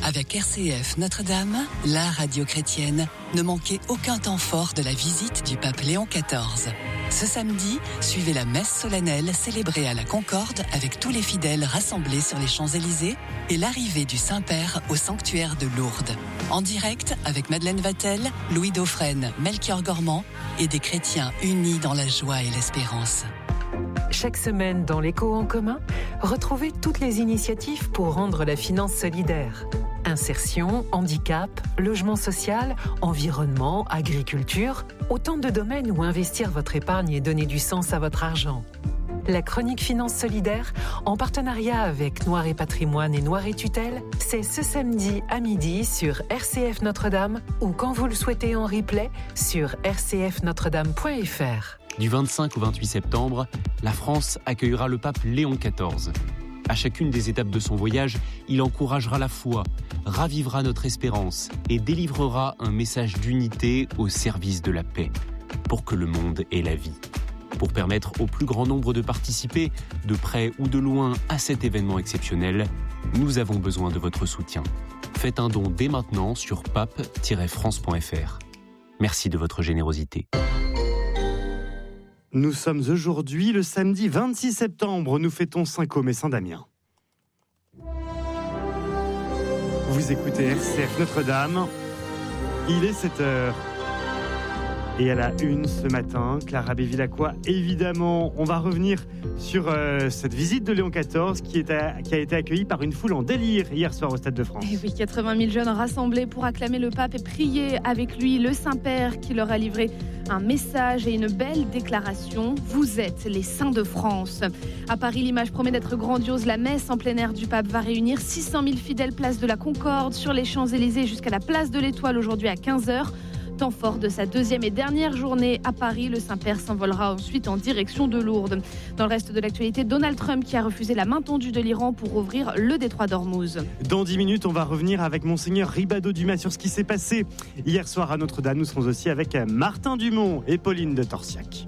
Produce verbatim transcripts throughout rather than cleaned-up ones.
Avec R C F Notre-Dame, la radio chrétienne, ne manquez aucun temps fort de la visite du pape Léon quatorze. Ce samedi, suivez la messe solennelle célébrée à la Concorde avec tous les fidèles rassemblés sur les Champs-Élysées et l'arrivée du Saint-Père au sanctuaire de Lourdes. En direct avec Madeleine Vatel, Louis Dauphren, Melchior Gormand et des chrétiens unis dans la joie et l'espérance. Chaque semaine dans l'Écho en commun, retrouvez toutes les initiatives pour rendre la finance solidaire. Insertion, handicap, logement social, environnement, agriculture, autant de domaines où investir votre épargne et donner du sens à votre argent. La chronique Finance Solidaire, en partenariat avec Noir et Patrimoine et Noir et Tutelle, c'est ce samedi à midi sur R C F Notre-Dame ou quand vous le souhaitez en replay sur r c f notre dame point f r. Du vingt-cinq au vingt-huit septembre, la France accueillera le pape Léon quatorze. À chacune des étapes de son voyage, il encouragera la foi, ravivera notre espérance et délivrera un message d'unité au service de la paix, pour que le monde ait la vie. Pour permettre au plus grand nombre de participer, de près ou de loin, à cet événement exceptionnel, nous avons besoin de votre soutien. Faites un don dès maintenant sur pape tiret france point f r. Merci de votre générosité. Nous sommes aujourd'hui le samedi vingt-six septembre. Nous fêtons Saint-Côme et Saint-Damien. Vous écoutez R C F Notre-Dame. Il est sept heures. Et à la une ce matin, Clara Bévilacqua, évidemment, on va revenir sur euh, cette visite de Léon quatorze qui, est à, qui a été accueillie par une foule en délire hier soir au Stade de France. Et oui, quatre-vingt mille jeunes rassemblés pour acclamer le pape et prier avec lui, le Saint-Père qui leur a livré un message et une belle déclaration. Vous êtes les saints de France. À Paris, l'image promet d'être grandiose. La messe en plein air du pape va réunir six cent mille fidèles place de la Concorde, sur les Champs-Élysées jusqu'à la place de l'Étoile aujourd'hui à quinze heures. Temps fort de sa deuxième et dernière journée à Paris, le Saint-Père s'envolera ensuite en direction de Lourdes. Dans le reste de l'actualité, Donald Trump qui a refusé la main tendue de l'Iran pour ouvrir le détroit d'Ormuz. Dans dix minutes, on va revenir avec Monseigneur Ribado-Dumas sur ce qui s'est passé hier soir à Notre-Dame. Nous serons aussi avec Martin Dumont et Pauline de Torsiac.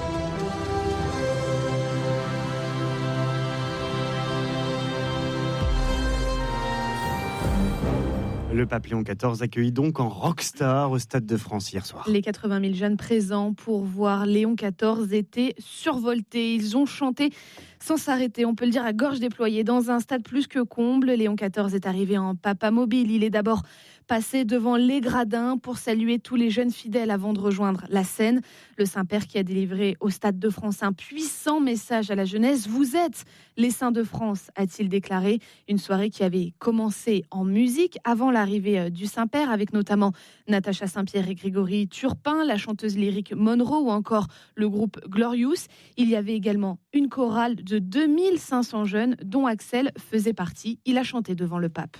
Le pape Léon quatorze accueilli donc en rockstar au Stade de France hier soir. Les quatre-vingt mille jeunes présents pour voir Léon quatorze étaient survoltés. Ils ont chanté sans s'arrêter, on peut le dire à gorge déployée, dans un stade plus que comble. Léon quatorze est arrivé en papa mobile. Il est d'abord passé devant les gradins pour saluer tous les jeunes fidèles avant de rejoindre la scène. Le Saint-Père qui a délivré au Stade de France un puissant message à la jeunesse. Vous êtes les saints de France, a-t-il déclaré. Une soirée qui avait commencé en musique avant l'arrivée du Saint-Père, avec notamment Natacha Saint-Pierre et Grégory Turpin, la chanteuse lyrique Monroe ou encore le groupe Glorious. Il y avait également une chorale de deux mille cinq cents jeunes dont Axel faisait partie. Il a chanté devant le pape.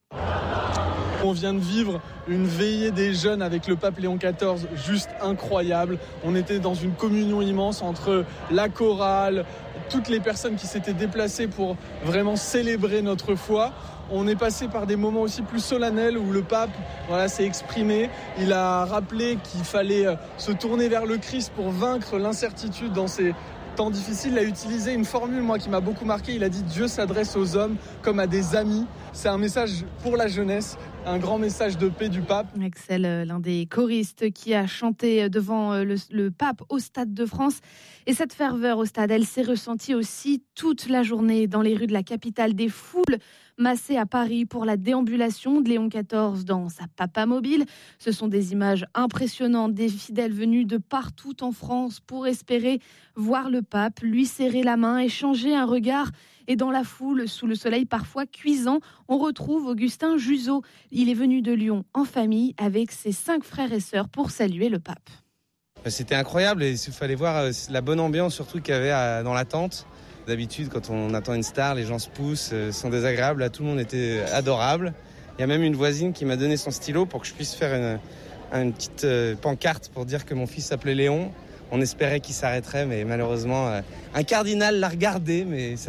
On vient de vivre une veillée des jeunes avec le pape Léon quatorze, juste incroyable. On était dans une communion immense entre la chorale, toutes les personnes qui s'étaient déplacées pour vraiment célébrer notre foi. On est passé par des moments aussi plus solennels où le pape voilà, s'est exprimé. Il a rappelé qu'il fallait se tourner vers le Christ pour vaincre l'incertitude dans ces temps difficiles. Il a utilisé une formule moi, qui m'a beaucoup marqué. Il a dit « Dieu s'adresse aux hommes comme à des amis ». C'est un message pour la jeunesse, un grand message de paix du pape. Axel, l'un des choristes qui a chanté devant le, le pape au Stade de France. Et cette ferveur au stade, elle s'est ressentie aussi toute la journée dans les rues de la capitale. Des foules massées à Paris pour la déambulation de Léon quatorze dans sa papa mobile. Ce sont des images impressionnantes, des fidèles venus de partout en France pour espérer voir le pape, lui serrer la main, échanger un regard. Et dans la foule, sous le soleil parfois cuisant, on retrouve Augustin Juzo. Il est venu de Lyon en famille avec ses cinq frères et sœurs pour saluer le pape. C'était incroyable et il fallait voir la bonne ambiance surtout qu'il y avait dans l'attente. D'habitude, quand on attend une star, les gens se poussent, sont désagréables. Là, tout le monde était adorable. Il y a même une voisine qui m'a donné son stylo pour que je puisse faire une, une petite pancarte pour dire que mon fils s'appelait Léon. On espérait qu'il s'arrêterait, mais malheureusement, un cardinal l'a regardé, mais ça